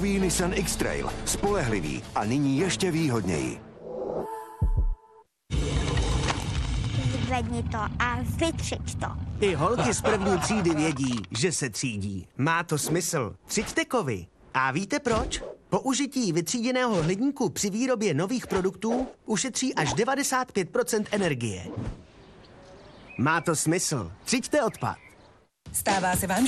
Nový Nissan X-Trail. Spolehlivý a nyní ještě výhodněji. Zvedni to a vytřič to. I holky z první třídy vědí, že se třídí. Má to smysl. Třiďte kovy. A víte proč? Použití vytříděného hliníku při výrobě nových produktů ušetří až 95% energie. Má to smysl. Třiďte odpad. Stává se vám,